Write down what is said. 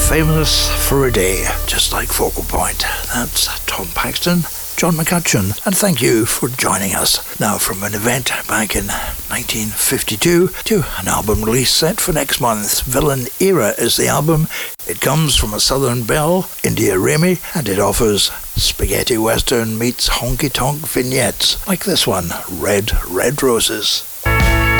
Famous for a Day, just like Focal Point. That's Tom Paxton, John McCutcheon, and thank you for joining us. Now from an event back in 1952 to an album release set for next month. Villain Era is the album. It comes from a Southern belle, India Ramey, and it offers spaghetti western meets honky-tonk vignettes like this one, Red, Red Roses.